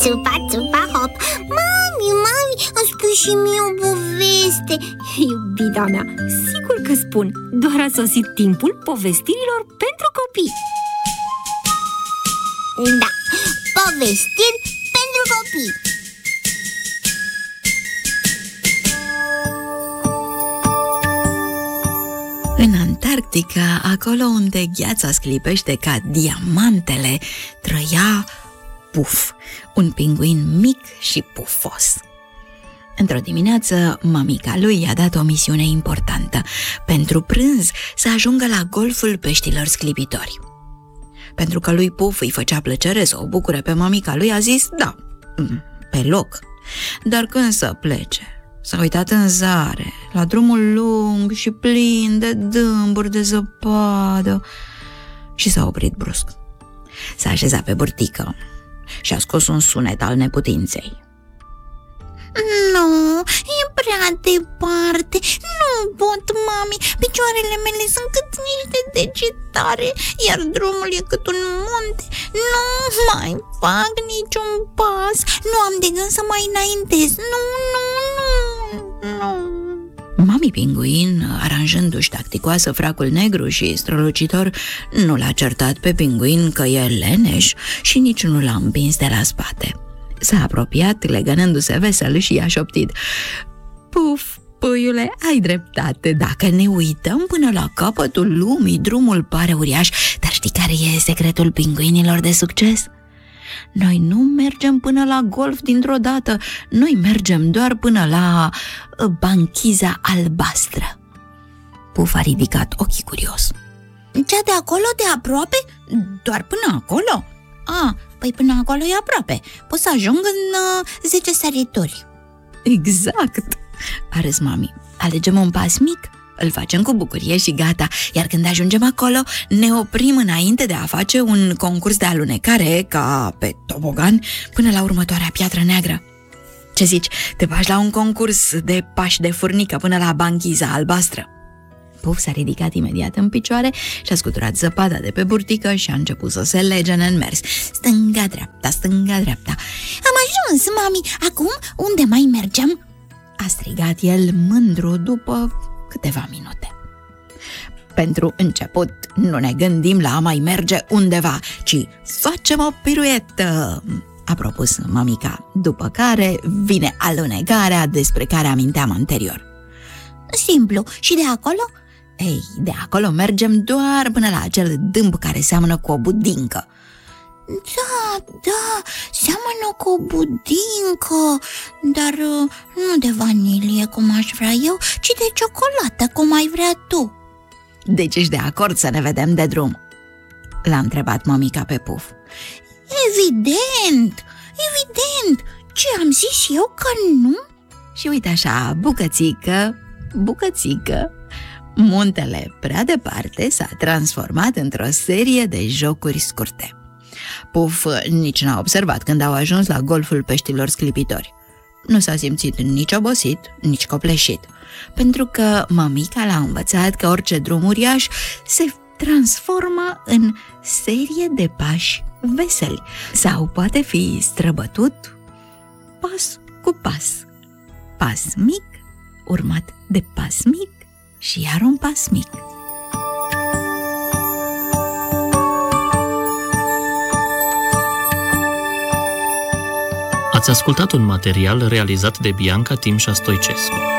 Țupa, țupa, hop. Mami, îmi spui și mie o poveste. Iubita mea, sigur că spun. Doar a sosit timpul povestirilor pentru copii. Da, povestiri pentru copii. În Antarctica, acolo unde gheața sclipește ca diamantele, trăia Puf, un pinguin mic și pufos. Într-o dimineață, mămica lui i-a dat o misiune importantă: pentru prânz să ajungă la golful peștilor sclipitori. Pentru că lui Puf îi făcea plăcere să o bucure pe mămica lui, a zis da, pe loc. Dar când să plece, s-a uitat în zare, la drumul lung și plin de dâmburi de zăpadă și s-a oprit brusc. S-a așezat pe burtică și a scos un sunet al neputinței. Nu, e prea departe. Nu pot, mami. Picioarele mele sunt cât niște degetare, iar drumul e cât un munte. Nu mai fac niciun pas. Nu am de gând să mai înaintez. Nu. Mami pinguin, aranjându-și tacticoasă fracul negru și strălucitor, nu l-a certat pe pinguin că e leneș și nici nu l-a împins de la spate. S-a apropiat, legănându-se vesel, și i-a șoptit: Puf, puiule, ai dreptate. Dacă ne uităm până la capătul lumii, drumul pare uriaș, dar știi care e secretul pinguinilor de succes? Noi nu mergem până la golf dintr-o dată, noi mergem doar până la banchiza albastră. Puf a ridicat ochii curios. Cea de acolo, de aproape? Doar până acolo? Păi până acolo e aproape. Pot să ajung în 10 sărituri. Exact, a râs mami. Alegem un pas mic, îl facem cu bucurie și gata. Iar când ajungem acolo, ne oprim înainte de a face un concurs de alunecare, ca pe tobogan, până la următoarea piatră neagră. Ce zici, te bagi la un concurs de pași de furnică până la banchiza albastră? Puf s-a ridicat imediat în picioare și a scuturat zăpada de pe burtică și a început să se legene în mers. Stânga-dreapta, stânga-dreapta. Am ajuns, mami! Acum unde mai mergem? A strigat el mândru după câteva minute. Pentru început, nu ne gândim la a mai merge undeva, ci facem o piruetă, a propus mămica, după care vine alunecarea despre care aminteam anterior. Simplu. Și de acolo? Ei, de acolo mergem doar până la acel dâmb care seamănă cu o budincă. Da, seamănă cu o budincă, dar nu de vanilie cum aș vrea eu, ci de ciocolată cum ai vrea tu. Deci ești de acord să ne vedem de drum? L-a întrebat mămica pe Puf. Evident! Ce am zis eu că nu? Și uite așa, bucățică, muntele prea departe s-a transformat într-o serie de jocuri scurte. Puf nici n-a observat când au ajuns la golful peștilor sclipitori. Nu s-a simțit nici obosit, nici copleșit, pentru că mămica l-a învățat că orice drum uriaș se transformă în serie de pași veseli sau poate fi străbătut pas cu pas. Pas mic, urmat de pas mic și iar un pas mic. Ați ascultat un material realizat de Bianca Timșa Stoicescu.